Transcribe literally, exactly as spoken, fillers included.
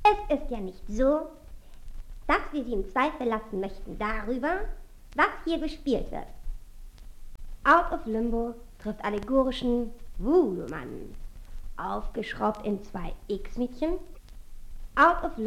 Es ist ja nicht so, dass wir Sie im Zweifel lassen möchten darüber, was hier gespielt wird. Out of Limbo trifft allegorischen Voodoo-Mann, aufgeschraubt in zwei X-Mädchen. Out of